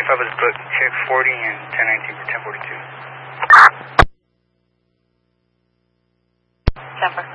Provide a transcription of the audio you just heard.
25 was booked, check 40 and 1019 for 1042. 10